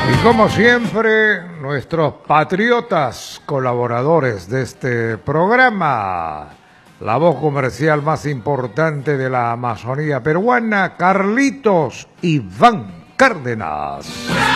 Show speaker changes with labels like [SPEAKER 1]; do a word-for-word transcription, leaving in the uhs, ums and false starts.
[SPEAKER 1] Y como siempre, nuestros patriotas colaboradores de este programa, la voz comercial más importante de la Amazonía peruana, Carlitos Iván Cárdenas.